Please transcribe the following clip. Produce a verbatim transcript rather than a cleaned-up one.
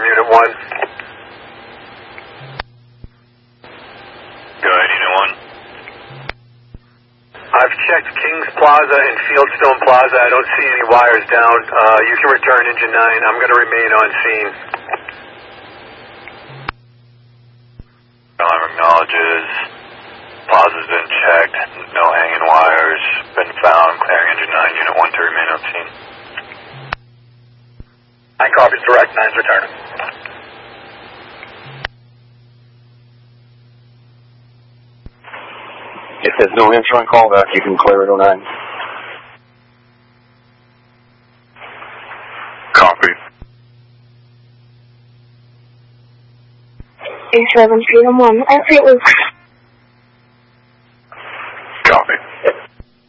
Unit one. Go ahead, Unit one. I've checked Kings Plaza and Fieldstone Plaza. I don't see any wires down. Uh, you can return Engine nine. I'm going to remain on scene. Alarm acknowledges. Plaza's been checked. No hanging wires. Been found. Clearing Engine nine. Unit one to remain on scene. nine copies direct. nine's returning. If there's no answer on callback, you can clear it oh nine. Copy. A seven Freedom one, Airfield Loop.